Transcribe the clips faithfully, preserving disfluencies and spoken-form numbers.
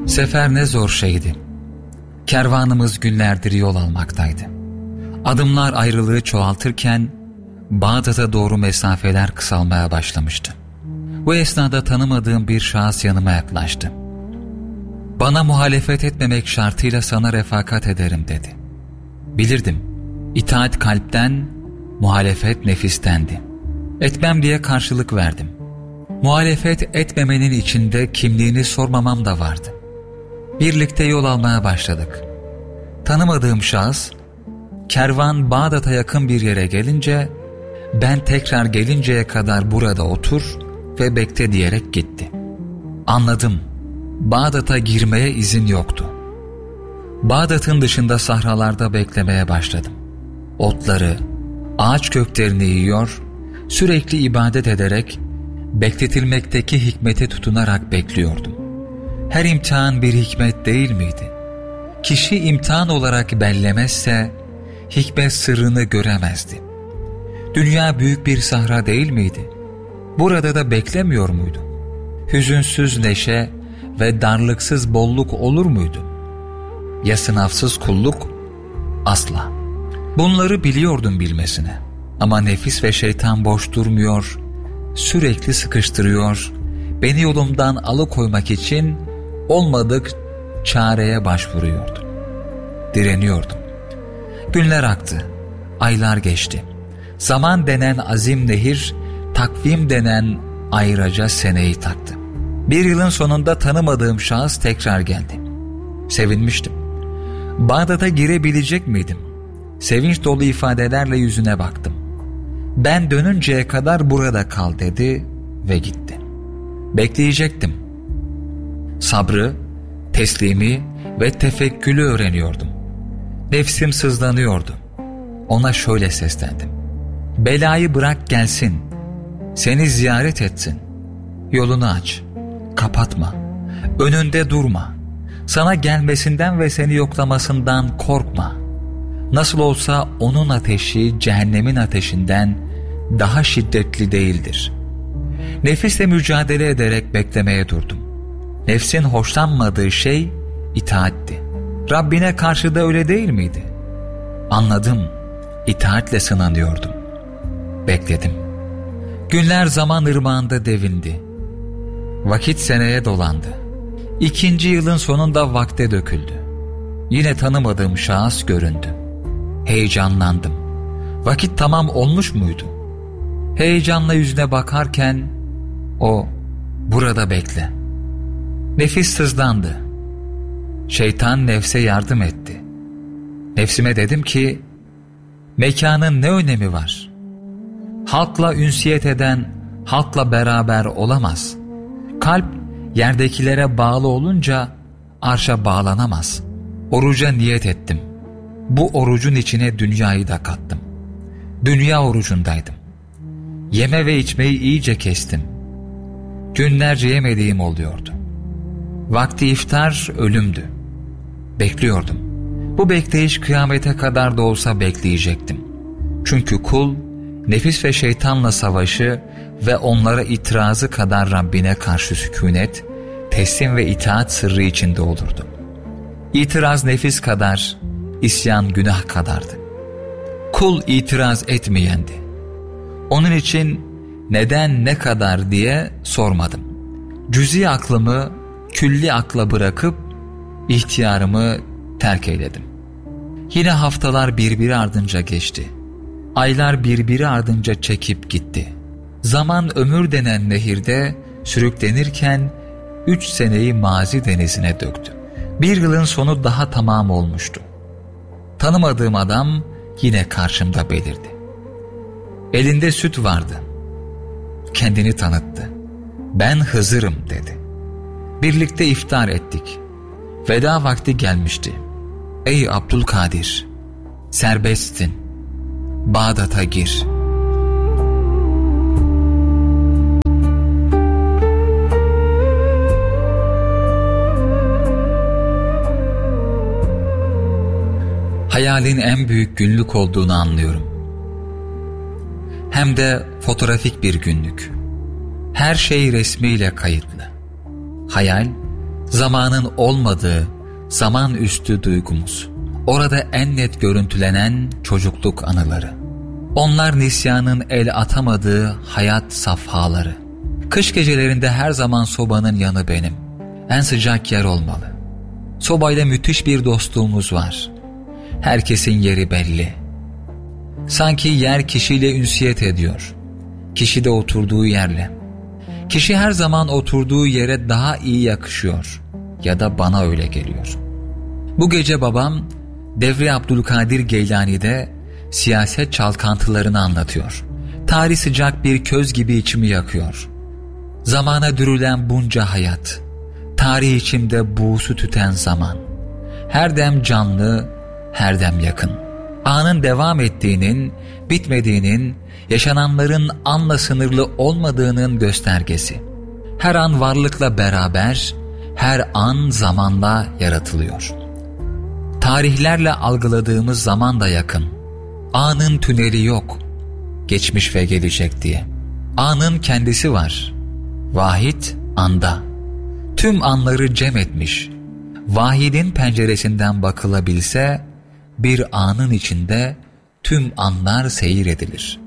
Sefer ne zor şeydi. Kervanımız günlerdir yol almaktaydı. Adımlar ayrılığı çoğaltırken Bağdat'a doğru mesafeler kısalmaya başlamıştı. Bu esnada tanımadığım bir şahıs yanıma yaklaştı. Bana muhalefet etmemek şartıyla sana refakat ederim dedi. Bilirdim, itaat kalpten, muhalefet nefistendi. Etmem diye karşılık verdim. Muhalefet etmemenin içinde kimliğini sormamam da vardı. Birlikte yol almaya başladık. Tanımadığım şahıs, kervan Bağdat'a yakın bir yere gelince, ben tekrar gelinceye kadar burada otur ve bekle diyerek gitti. Anladım, Bağdat'a girmeye izin yoktu. Bağdat'ın dışında sahralarda beklemeye başladım. Otları, ağaç köklerini yiyor, sürekli ibadet ederek, bekletilmekteki hikmete tutunarak bekliyordum. Her imtihan bir hikmet değil miydi? Kişi imtihan olarak bellemezse, hikmet sırrını göremezdi. Dünya büyük bir sahra değil miydi? Burada da beklemiyor muydu? Hüzünsüz neşe ve darlıksız bolluk olur muydu? Ya sınavsız kulluk? Asla. Bunları biliyordum bilmesine. Ama nefis ve şeytan boş durmuyor, sürekli sıkıştırıyor, beni yolumdan alıkoymak için olmadık çareye başvuruyordu. Direniyordum. Günler aktı, aylar geçti. Zaman denen azim nehir, takvim denen ayraca seneyi taktı. Bir yılın sonunda tanımadığım şahıs tekrar geldi. Sevinmiştim. Bağdat'a girebilecek miydim? Sevinç dolu ifadelerle yüzüne baktım. Ben dönünceye kadar burada kal dedi ve gitti. Bekleyecektim. Sabrı, teslimi ve tefekkülü öğreniyordum. Nefsim sızlanıyordu. Ona şöyle seslendim. Belayı bırak gelsin. Seni ziyaret etsin. Yolunu aç. Kapatma. Önünde durma. Sana gelmesinden ve seni yoklamasından korkma. Nasıl olsa onun ateşi cehennemin ateşinden daha şiddetli değildir. Nefisle mücadele ederek beklemeye durdum. Nefsin hoşlanmadığı şey itaatti. Rabbine karşı da öyle değil miydi? Anladım. İtaatle sınanıyordum. Bekledim. Günler zaman ırmağında devindi. Vakit seneye dolandı. İkinci yılın sonunda vakte döküldü. Yine tanımadığım şahıs göründü. Heyecanlandım. Vakit tamam olmuş muydu? Heyecanla yüzüne bakarken o, burada bekle. Nefis sızlandı. Şeytan nefse yardım etti. Nefsime dedim ki, mekanın ne önemi var? Halkla ünsiyet eden halkla beraber olamaz. Kalp yerdekilere bağlı olunca arşa bağlanamaz. Oruca niyet ettim. Bu orucun içine dünyayı da kattım. Dünya orucundaydım. Yeme ve içmeyi iyice kestim. Günlerce yemediğim oluyordu. Vakti iftar ölümdü. Bekliyordum. Bu bekleyiş kıyamete kadar da olsa bekleyecektim. Çünkü kul, nefis ve şeytanla savaşı ve onlara itirazı kadar Rabbine karşı sükûnet, teslim ve itaat sırrı içinde olurdu. İtiraz nefis kadar, isyan günah kadardı. Kul itiraz etmeyendi. Onun için neden ne kadar diye sormadım. Cüz'i aklımı külli akla bırakıp ihtiyarımı terk eyledim. Yine haftalar birbiri ardınca geçti. Aylar birbiri ardınca çekip gitti. Zaman ömür denen nehirde sürüklenirken üç seneyi mazi denizine döktü. Bir yılın sonu daha tamam olmuştu. Tanımadığım adam yine karşımda belirdi. Elinde süt vardı. Kendini tanıttı. Ben Hızır'ım dedi. Birlikte iftar ettik. Veda vakti gelmişti. Ey Abdülkadir, serbestsin. Bağdat'a gir. Hayalin en büyük günlük olduğunu anlıyorum. Hem de fotoğrafik bir günlük. Her şey resmiyle kayıtlı. Hayal Zamanın olmadığı, zaman üstü duygumuz. Orada en net görüntülenen çocukluk anıları. Onlar nisyanın el atamadığı hayat safhaları. Kış gecelerinde her zaman sobanın yanı benim. En sıcak yer olmalı. Sobayla müthiş bir dostluğumuz var. Herkesin yeri belli. Sanki yer kişiyle ünsiyet ediyor. Kişi de oturduğu yerle. Kişi her zaman oturduğu yere daha iyi yakışıyor. Ya da bana öyle geliyor. Bu gece babam Devri Abdülkadir Geylani'de siyaset çalkantılarını anlatıyor. Tarih sıcak bir köz gibi içimi yakıyor. Zamana dürülen bunca hayat, tarih içimde buğusu tüten zaman. Her dem canlı, her dem yakın. Anın devam ettiğinin, bitmediğinin, yaşananların anla sınırlı olmadığının göstergesi. Her an varlıkla beraber, her an zamanla yaratılıyor. Tarihlerle algıladığımız zaman da yakın. Anın tüneli yok, geçmiş ve gelecek diye. Anın kendisi var, vahid anda. Tüm anları cem etmiş. Vahidin penceresinden bakılabilse, bir anın içinde tüm anlar seyir edilir.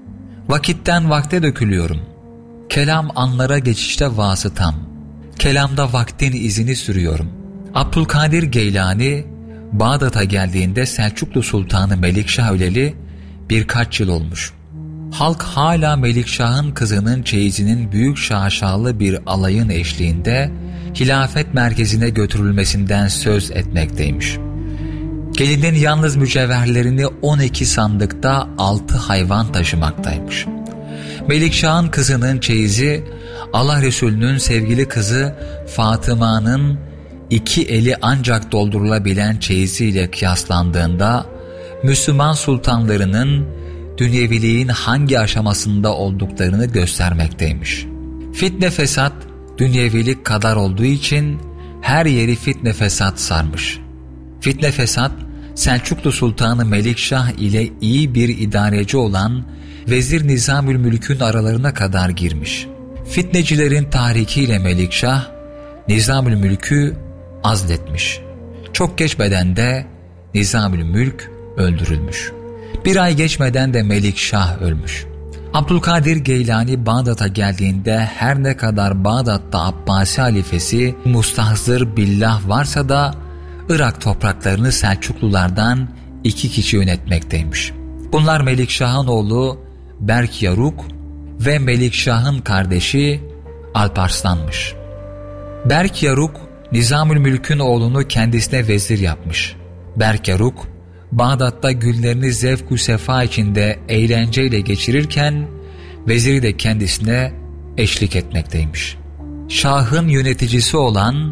Vakitten vakte dökülüyorum. Kelam anlara geçişte vasıtam. Kelamda vaktin izini sürüyorum. Abdülkadir Geylani, Bağdat'a geldiğinde Selçuklu Sultanı Melikşah öleli birkaç yıl olmuş. Halk hala Melikşah'ın kızının çeyizinin büyük şaşalı bir alayın eşliğinde hilafet merkezine götürülmesinden söz etmekteymiş. Gelinin yalnız mücevherlerini on iki sandıkta altı hayvan taşımaktaymış. Melikşah'ın kızının çeyizi, Allah Resulü'nün sevgili kızı Fatıma'nın iki eli ancak doldurulabilen çeyiziyle kıyaslandığında, Müslüman sultanlarının dünyeviliğin hangi aşamasında olduklarını göstermekteymiş. Fitne fesat dünyevilik kadar olduğu için her yeri fitne fesat sarmış. Fitne fesat, Selçuklu Sultanı Melikşah ile iyi bir idareci olan Vezir Nizamülmülk'ün aralarına kadar girmiş. Fitnecilerin tahrikiyle Melikşah, Nizamülmülk'ü azletmiş. Çok geçmeden de Nizamülmülk öldürülmüş. Bir ay geçmeden de Melikşah ölmüş. Abdülkadir Geylani Bağdat'a geldiğinde her ne kadar Bağdat'ta Abbasi halifesi Mustahzır Billah varsa da Irak topraklarını Selçuklulardan iki kişi yönetmekteymiş. Bunlar Melikşah'ın oğlu Berk Yaruk ve Melikşah'ın kardeşi Alparslan'mış. Berk Yaruk, Nizamülmülk'ün oğlunu kendisine vezir yapmış. Berk Yaruk, Bağdat'ta günlerini zevk-ü sefa içinde eğlenceyle geçirirken, veziri de kendisine eşlik etmekteymiş. Şah'ın yöneticisi olan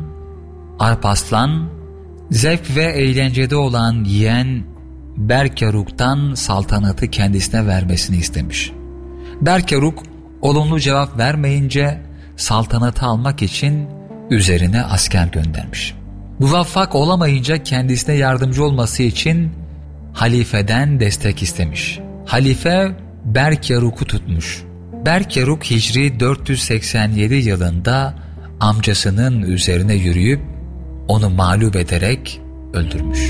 Alparslan, zevk ve eğlencede olan yeğen Berk Yaruk'tan saltanatı kendisine vermesini istemiş. Berk Yaruk olumlu cevap vermeyince saltanatı almak için üzerine asker göndermiş. Muvaffak olamayınca kendisine yardımcı olması için halifeden destek istemiş. Halife Berk Yaruk'u tutmuş. Berk Yaruk Hicri dört yüz seksen yedi yılında amcasının üzerine yürüyüp onu mağlup ederek öldürmüş.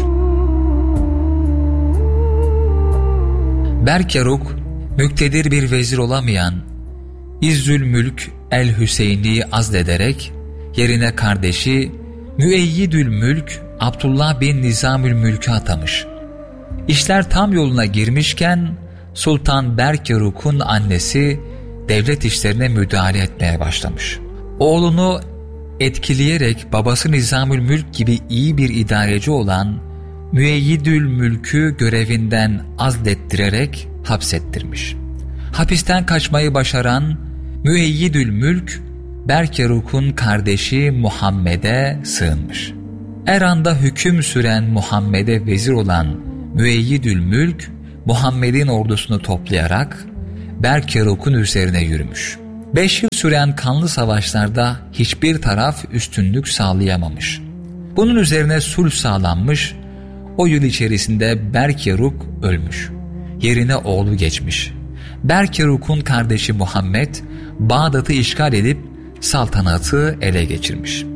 Berk Yaruk, müktedir bir vezir olamayan İzzülmülk el-Hüseyin'i azlederek yerine kardeşi Müeyyidülmülk Abdullah bin Nizamülmülk'ü atamış. İşler tam yoluna girmişken Sultan Berk Yaruk'un annesi devlet işlerine müdahale etmeye başlamış. Oğlunu etkileyerek babası Nizamülmülk gibi iyi bir idareci olan Müeyyidülmülk'ü görevinden azlettirerek hapsettirmiş. Hapisten kaçmayı başaran Müeyyidülmülk, Berk Yaruk'un kardeşi Muhammed'e sığınmış. Eran'da hüküm süren Muhammed'e vezir olan Müeyyidülmülk, Muhammed'in ordusunu toplayarak Berk Yaruk'un üzerine yürümüş. Beş yıl süren kanlı savaşlarda hiçbir taraf üstünlük sağlayamamış. Bunun üzerine sulh sağlanmış, o yıl içerisinde Berk Yaruk ölmüş. Yerine oğlu geçmiş. Berk Yaruk'un kardeşi Muhammed, Bağdat'ı işgal edip saltanatı ele geçirmiş.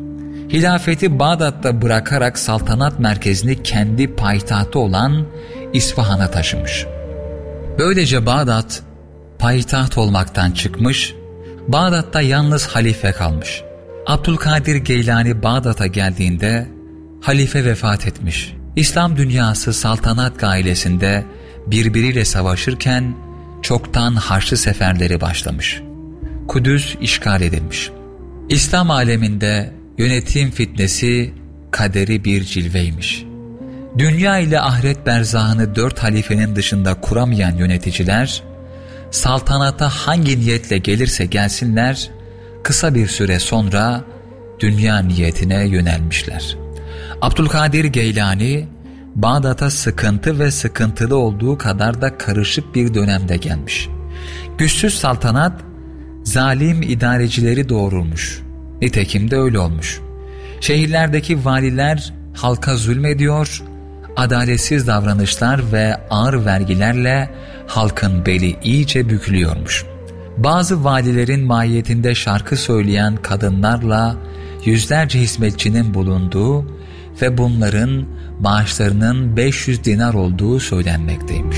Hilafeti Bağdat'ta bırakarak saltanat merkezini kendi payitahtı olan İsfahan'a taşımış. Böylece Bağdat payitaht olmaktan çıkmış, Bağdat'ta yalnız halife kalmış. Abdülkadir Geylani Bağdat'a geldiğinde halife vefat etmiş. İslam dünyası saltanat gailesinde birbiriyle savaşırken çoktan Haçlı seferleri başlamış. Kudüs işgal edilmiş. İslam aleminde yönetim fitnesi kaderi bir cilveymiş. Dünya ile ahiret berzahını dört halifenin dışında kuramayan yöneticiler, saltanata hangi niyetle gelirse gelsinler, kısa bir süre sonra dünya niyetine yönelmişler. Abdülkadir Geylani, Bağdat'a sıkıntı ve sıkıntılı olduğu kadar da karışık bir dönemde gelmiş. Güçsüz saltanat, zalim idarecileri doğurmuş. Nitekim de öyle olmuş. Şehirlerdeki valiler halka zulmediyor, adaletsiz davranışlar ve ağır vergilerle halkın beli iyice bükülüyormuş. Bazı valilerin mahiyetinde şarkı söyleyen kadınlarla yüzlerce hizmetçinin bulunduğu ve bunların maaşlarının beş yüz dinar olduğu söylenmekteymiş.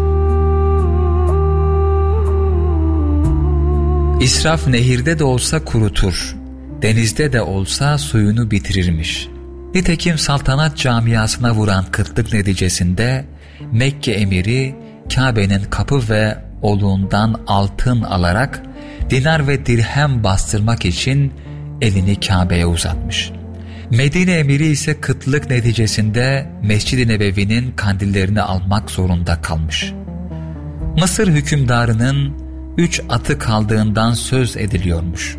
İsraf nehirde de olsa kurutur, denizde de olsa suyunu bitirirmiş. Nitekim saltanat camiasına vuran kıtlık neticesinde Mekke emiri Kabe'nin kapı ve oluğundan altın alarak dinar ve dirhem bastırmak için elini Kabe'ye uzatmış. Medine emiri ise kıtlık neticesinde Mescid-i Nebevi'nin kandillerini almak zorunda kalmış. Mısır hükümdarının üç atı kaldığından söz ediliyormuş.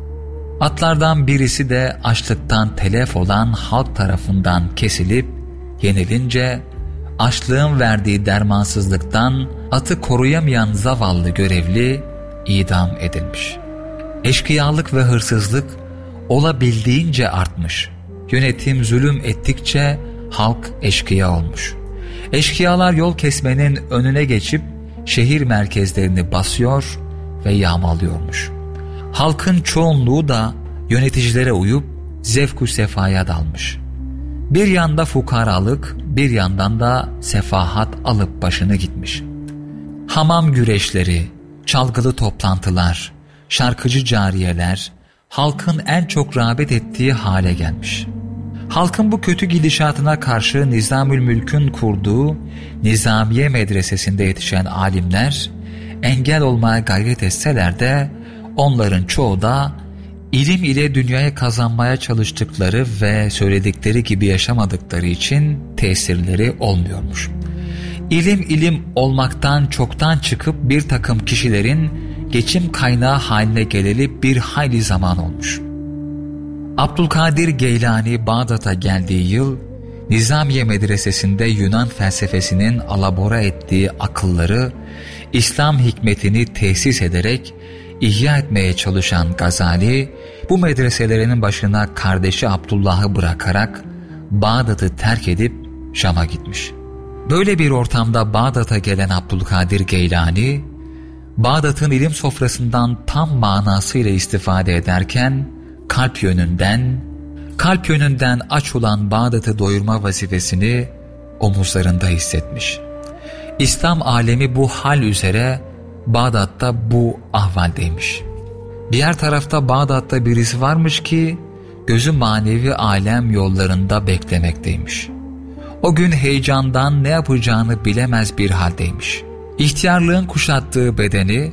Atlardan birisi de açlıktan telef olan halk tarafından kesilip yenilince açlığın verdiği dermansızlıktan atı koruyamayan zavallı görevli idam edilmiş. Eşkıyalık ve hırsızlık olabildiğince artmış. Yönetim zulüm ettikçe halk eşkıya olmuş. Eşkıyalar yol kesmenin önüne geçip şehir merkezlerini basıyor ve yağmalıyormuş. Halkın çoğunluğu da yöneticilere uyup zevk-ü sefaya dalmış. Bir yanda fukaralık, bir yandan da sefahat alıp başını gitmiş. Hamam güreşleri, çalgılı toplantılar, şarkıcı cariyeler halkın en çok rağbet ettiği hale gelmiş. Halkın bu kötü gidişatına karşı Nizamülmülk'ün kurduğu Nizamiye Medresesi'nde yetişen alimler engel olmaya gayret etseler de onların çoğu da ilim ile dünyaya kazanmaya çalıştıkları ve söyledikleri gibi yaşamadıkları için tesirleri olmuyormuş. İlim ilim olmaktan çoktan çıkıp bir takım kişilerin geçim kaynağı haline geleli bir hayli zaman olmuş. Abdülkadir Geylani Bağdat'a geldiği yıl Nizamiye Medresesi'nde Yunan felsefesinin alabora ettiği akılları, İslam hikmetini tesis ederek ihya etmeye çalışan Gazali, bu medreselerinin başına kardeşi Abdullah'ı bırakarak Bağdat'ı terk edip Şam'a gitmiş. Böyle bir ortamda Bağdat'a gelen Abdülkadir Geylani, Bağdat'ın ilim sofrasından tam manasıyla istifade ederken kalp yönünden, kalp yönünden aç olan Bağdat'ı doyurma vazifesini omuzlarında hissetmiş. İslam alemi bu hal üzere Bağdat'ta bu ahvaldeymiş. Diğer tarafta Bağdat'ta birisi varmış ki gözü manevi alem yollarında beklemekteymiş. O gün heyecandan ne yapacağını bilemez bir haldeymiş. İhtiyarlığın kuşattığı bedeni,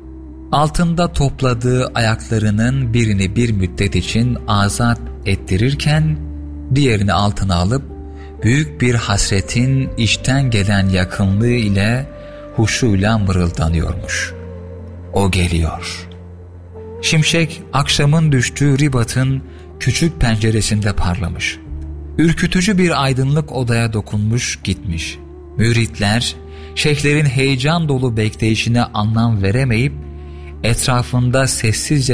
altında topladığı ayaklarının birini bir müddet için azat ettirirken diğerini altına alıp büyük bir hasretin içten gelen yakınlığı ile huşuyla mırıldanıyormuş. O geliyor. Şimşek akşamın düştüğü Ribat'ın küçük penceresinde parlamış. Ürkütücü bir aydınlık odaya dokunmuş gitmiş. Müritler şeyhlerin heyecan dolu bekleyişine anlam veremeyip etrafında sessizce